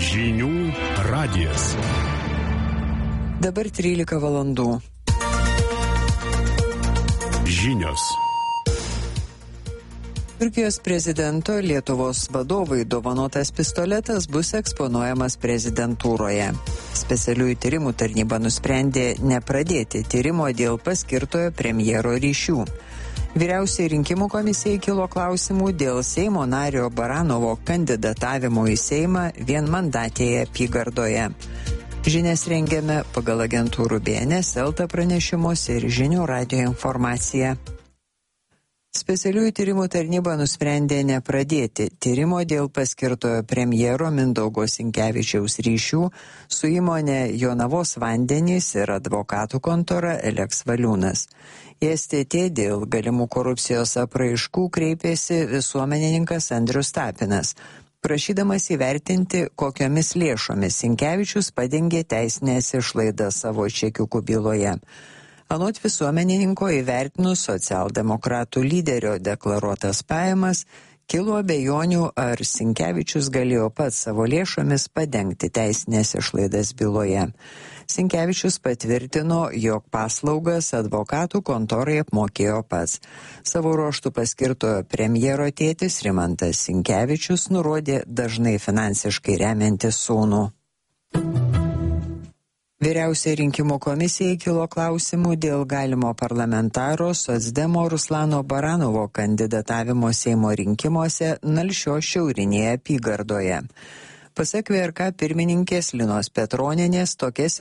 Žinių radijas. Dabar 13 valandų. Žinios. Turkijos prezidento Lietuvos vadovai dovanotas pistoletas bus eksponuojamas prezidentūroje. Specialiųjų tyrimų tarnyba nusprendė nepradėti tyrimo dėl paskirtojo premjero ryšių. Vyriausiai rinkimų komisijai kilo klausimų dėl Seimo nario Baranovo kandidatavimo į Seimą vienmandatėje apygardoje. Žinias rengiame pagal agentūrų BNS, Elta pranešimus ir Žinių radijo informaciją. Specialiųjų tyrimų tarnyba nusprendė nepradėti tyrimo dėl paskirtojo premjero Mindaugo Sinkevičiaus ryšių su įmonė Jonavos vandenys ir advokatų kontora Eleks Valiūnas. Į STT dėl galimų korupcijos apraiškų kreipėsi visuomenininkas Andrius Tapinas, prašydamas įvertinti, kokiomis lėšomis Sinkevičius padengė teisinės išlaidas savo čekiukų byloje. Anot visuomenininko įvertinus socialdemokratų lyderio deklaruotas pajamas, kilo abejonių, ar Sinkevičius galėjo pats savo lėšomis padengti teisinės išlaidas byloje. Sinkevičius patvirtino, jog paslaugas advokatų kontorai apmokėjo pats. Savo ruožtų paskirtojo premjero tėtis Rimantas Sinkevičius nurodė dažnai finansiškai remiantis sūnų. Vyriausiai rinkimų komisijai kilo klausimų dėl galimo parlamentaro socdemo Ruslano Baranovo kandidatavimo Seimo rinkimuose Nalšios šiaurinėje apygardoje. Pasak VRK pirmininkės Linos Petronienės, tokia